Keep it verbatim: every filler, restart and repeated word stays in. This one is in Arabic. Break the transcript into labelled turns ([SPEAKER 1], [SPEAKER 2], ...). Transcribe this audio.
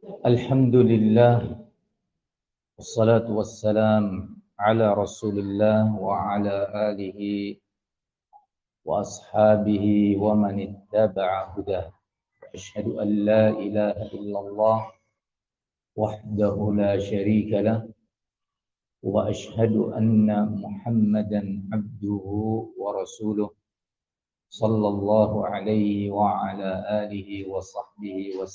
[SPEAKER 1] الحمد لله والصلاة والسلام على رسول الله وعلى آله وأصحابه ومن اتبع هداه. أشهد أن لا إله إلا الله وحده لا شريك له، وأشهد أن محمدا عبده ورسوله صلى الله عليه وعلى آله وصحبه وسلم.